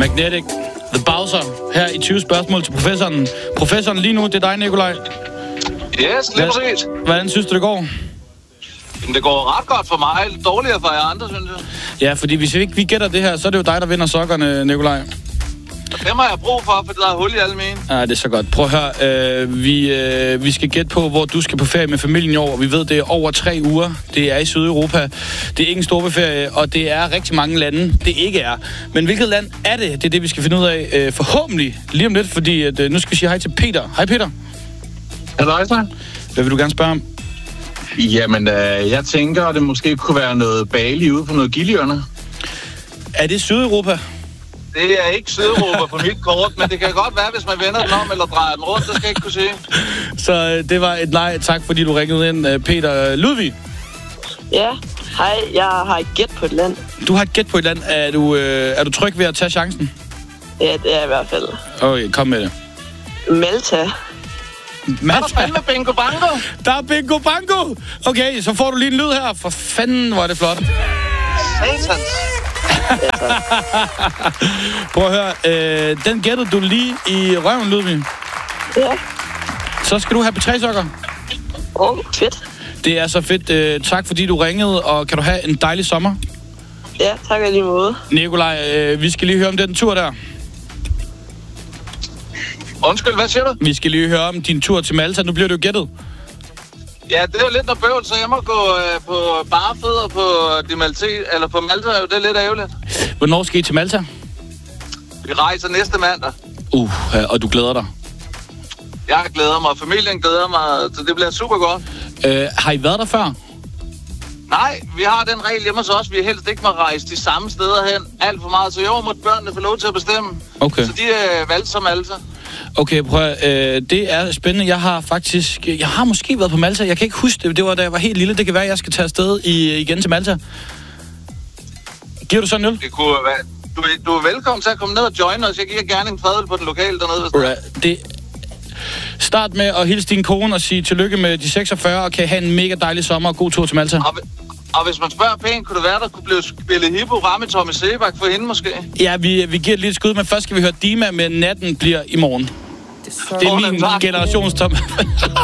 Magnetic, The Bowser, her i 20 spørgsmål til professoren. Professoren lige nu, det er dig, Nikolaj. Yes, lige præcis. Hvordan synes du, det går? Men det går ret godt for mig. Lidt dårligere for jer andre, synes jeg. Ja, fordi hvis vi gætter det her, så er det jo dig, der vinder sokkerne, Nikolaj. Dem har jeg brug for der er hul i alle mine. Ja, det er så godt. Prøv at høre, vi skal gætte på, hvor du skal på ferie med familien i år. Vi ved, det er over 3 uger. Det er i Sydeuropa. Det er ikke en storferie, og det er rigtig mange lande, det ikke er. Men hvilket land er det? Det er det, vi skal finde ud af forhåbentlig lige om lidt, fordi nu skal vi sige hej til Peter. Hej, Peter. Hej. Hvad vil du gerne spørge om? Jamen, jeg tænker, at det måske kunne være noget Bali ude på noget Gillierne. Er det Sydeuropa? Det er ikke Sydeuropa på mit kort, men det kan godt være, hvis man vender den om eller drejer den rundt, det skal jeg ikke kunne se. Så det var et nej. Tak, fordi du ringede ind, Peter. Ludvig? Ja, hej. Jeg har et gæt på et land. Du har et gæt på et land. Er du tryg ved at tage chancen? Ja, det er jeg i hvert fald. Okay, kom med det. Malta. Malta? Er der med bingo bango? Der er bingo bango! Okay, så får du lige en lyd her. For fanden, hvor er det flot. Satans. Prøv at høre, den gættede du lige i røven, Ludvig. Ja. Så skal du have P3-sokker. Fedt. Det er så fedt. Tak fordi du ringede, og kan du have en dejlig sommer? Ja, tak lige måde. Nikolaj, vi skal lige høre om den tur der. Undskyld, hvad siger du? Vi skal lige høre om din tur til Malta. Nu bliver du gættet. Ja, det er jo lidt noget bøvl, så jeg må gå på bare fødder på på Malta. Det er lidt ærgerligt. Hvornår skal I til Malta? Vi rejser næste mandag. Og du glæder dig? Jeg glæder mig, familien glæder mig, så det bliver super godt. Har I været der før? Nej, vi har den regel hjemme hos os, vi helst ikke må rejse de samme steder hen alt for meget, så i år måtte børnene få lov til at bestemme. Okay. Så de valgte som Malta. Okay, prøv det er spændende. Jeg har måske været på Malta. Jeg kan ikke huske det. Det var da jeg var helt lille. Det kan være, at jeg skal tage afsted igen til Malta. Giver du så en øl? Det kunne være. Du er velkommen til at komme ned og joine os. Jeg giver gerne en fadøl på den lokale dernede. Start med at hilse din kone og sige tillykke med de 46, og kan have en mega dejlig sommer og god tur til Malta. Og hvis man spørger pænt, kunne det være, der kunne blive spillet Hippo ramme Tommy Sebak for hende måske? Ja, vi giver et lille skud, men først skal vi høre Dima med Natten bliver i morgen. Det er min generationstom.